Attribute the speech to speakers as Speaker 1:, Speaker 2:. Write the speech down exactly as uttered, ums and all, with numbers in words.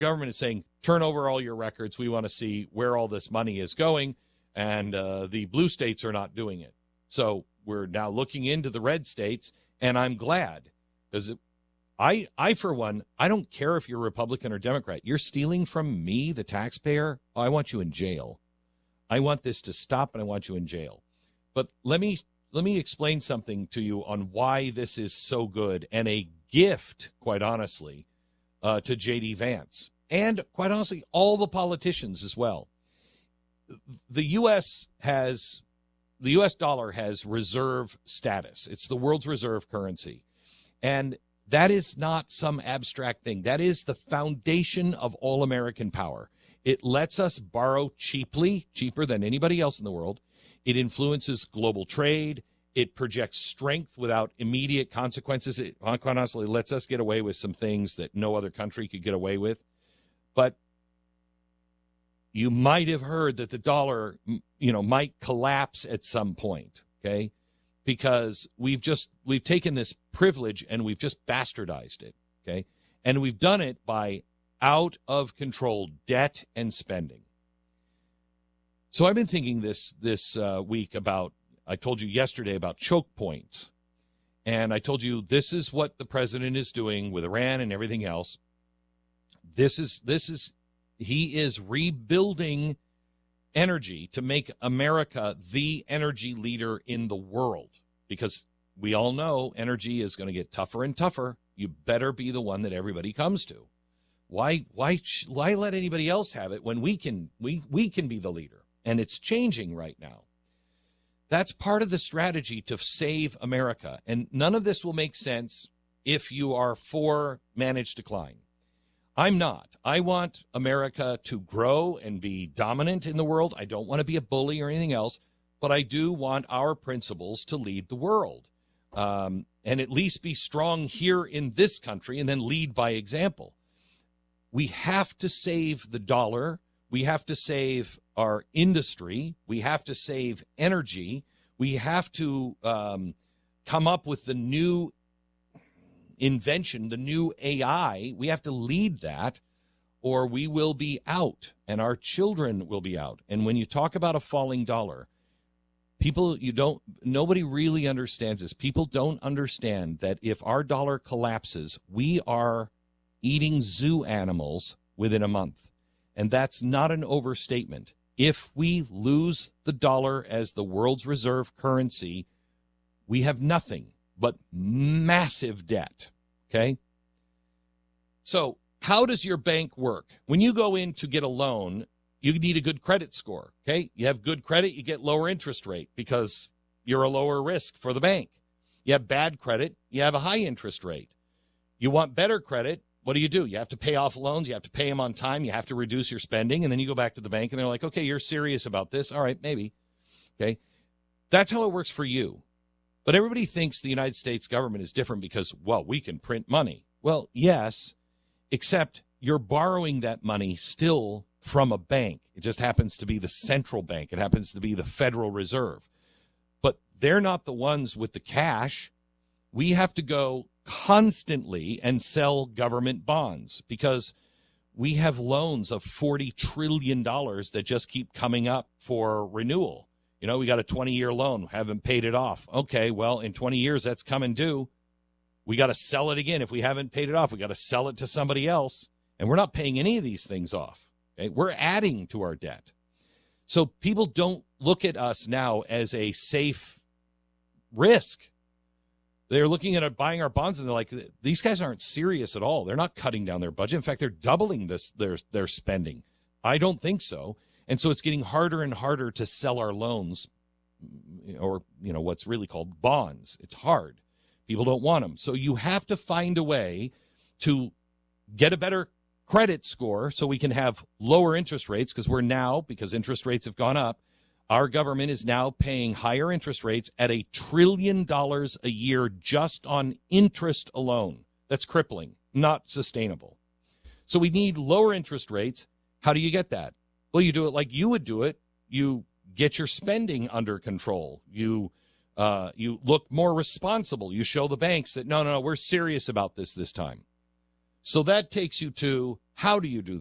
Speaker 1: government is saying, turn over all your records. We want to see where all this money is going. And uh, the blue states are not doing it. So we're now looking into the red states, and I'm glad, because I, I, for one, I don't care if you're Republican or Democrat. You're stealing from me, the taxpayer. I want you in jail. I want this to stop, and I want you in jail. But let me let me explain something to you on why this is so good, and a gift, quite honestly, uh, to J D Vance, and quite honestly, all the politicians as well. The U S has, the U S dollar has reserve status. It's the world's reserve currency. And that is not some abstract thing. That is the foundation of all American power. It lets us borrow cheaply, cheaper than anybody else in the world. It influences global trade. It projects strength without immediate consequences. It, quite honestly, lets us get away with some things that no other country could get away with. But you might have heard that the dollar, you know, might collapse at some point, okay? Because we've just, we've taken this privilege and we've just bastardized it, okay? And we've done it by out of control debt and spending. So I've been thinking this, this uh, week about, I told you yesterday about choke points. And I told you this is what the president is doing with Iran and everything else. This is, this is, he is rebuilding energy to make America the energy leader in the world, because we all know energy is going to get tougher and tougher. You better be the one that everybody comes to. Why, why, why let anybody else have it when we can, we, we can be the leader? And it's changing right now. That's part of the strategy to save America. And none of this will make sense if you are for managed decline. I'm not. I want America to grow and be dominant in the world. I don't want to be a bully or anything else, but I do want our principles to lead the world, um, and at least be strong here in this country and then lead by example. We have to save the dollar. We have to save our industry. We have to save energy. We have to um, come up with the new invention, the new A I. We have to lead that, or we will be out, and our children will be out. And when you talk about a falling dollar, people, you don't, nobody really understands this. People don't understand that if our dollar collapses, we are eating zoo animals within a month. And that's not an overstatement. If we lose the dollar as the world's reserve currency, we have nothing but massive debt, okay? So how does your bank work? When you go in to get a loan, you need a good credit score, okay? You have good credit, you get lower interest rate because you're a lower risk for the bank. You have bad credit, you have a high interest rate. You want better credit, what do you do? You have to pay off loans, you have to pay them on time, you have to reduce your spending, and then you go back to the bank and they're like, okay, you're serious about this? All right, maybe, okay? That's how it works for you. But everybody thinks the United States government is different because, well, we can print money. Well, yes, except you're borrowing that money still from a bank. It just happens to be the central bank. It happens to be the Federal Reserve. But they're not the ones with the cash. We have to go constantly and sell government bonds because we have loans of forty trillion dollars that just keep coming up for renewal. You know, we got a twenty-year loan, haven't paid it off. Okay, well, in twenty years, that's coming due. We got to sell it again. If we haven't paid it off, we got to sell it to somebody else. And we're not paying any of these things off. Okay? We're adding to our debt. So people don't look at us now as a safe risk. They're looking at buying our bonds, and they're like, these guys aren't serious at all. They're not cutting down their budget. In fact, they're doubling this their their spending. I don't think so. And so it's getting harder and harder to sell our loans, or, you know, what's really called bonds. It's hard. People don't want them. So you have to find a way to get a better credit score so we can have lower interest rates, because we're now, because interest rates have gone up, our government is now paying higher interest rates at a trillion dollars a year just on interest alone. That's crippling, not sustainable. So we need lower interest rates. How do you get that? Well, you do it like you would do it. You get your spending under control. You uh, you look more responsible. You show the banks that, no, no, no, we're serious about this this time. So that takes you to, How do you do